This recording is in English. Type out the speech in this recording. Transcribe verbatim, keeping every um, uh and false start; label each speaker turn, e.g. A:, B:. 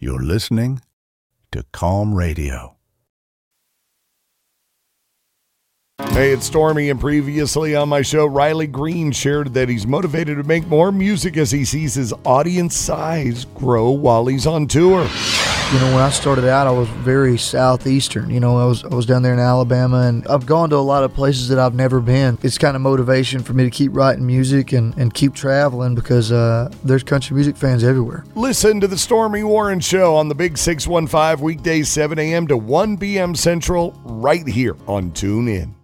A: You're listening to Calm Radio.
B: Hey, it's Stormy, and previously on my show, Riley Green shared that he's motivated to make more music as he sees his audience size grow while he's on tour.
C: You know, when I started out, I was very southeastern. You know, I was I was down there in Alabama, and I've gone to a lot of places that I've never been. It's kind of motivation for me to keep writing music and, and keep traveling because uh, there's country music fans everywhere.
B: Listen to the Stormy Warren Show on the Big six one five, weekdays seven a.m. to one p.m. Central, right here on TuneIn.